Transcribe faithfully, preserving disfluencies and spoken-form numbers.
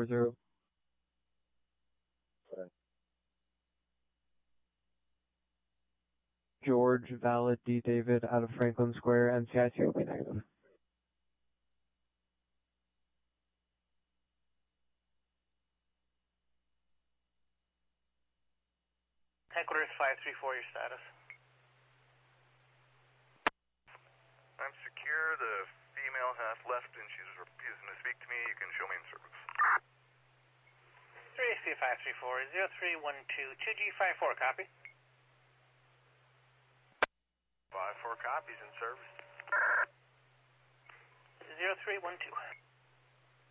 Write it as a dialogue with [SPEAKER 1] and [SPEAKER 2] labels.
[SPEAKER 1] four zero. George, valid, D. David, out of Franklin Square, N C I C will be negative.
[SPEAKER 2] Headquarters five three four, your status.
[SPEAKER 3] I'm secure. The female has left and she's refusing to speak to me. You can show me in service.
[SPEAKER 2] three S P five three four, zero three one two, two G five four, copy.
[SPEAKER 3] five four copies in service.
[SPEAKER 2] zero three one two.